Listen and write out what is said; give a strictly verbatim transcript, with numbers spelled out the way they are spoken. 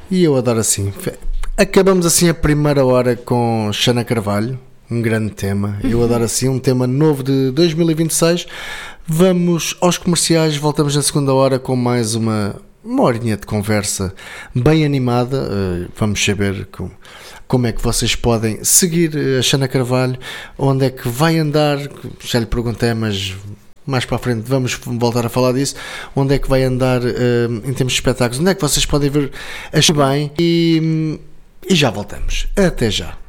E eu adoro assim. Acabamos assim a primeira hora com Xana Carvalho, um grande tema. Eu adoro assim, um tema novo de dois mil e vinte e seis. Vamos aos comerciais, voltamos na segunda hora com mais uma, uma horinha de conversa bem animada. Vamos saber como, como é que vocês podem seguir a Xana Carvalho, onde é que vai andar, já lhe perguntei, mas mais para a frente vamos voltar a falar disso, onde é que vai andar em termos de espetáculos, onde é que vocês podem ver a bem e... E já voltamos. Até já.